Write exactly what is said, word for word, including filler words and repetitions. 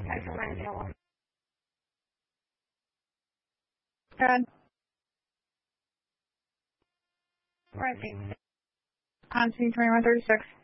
Central nine zero one. Good. Right. On C twenty-one thirty-six.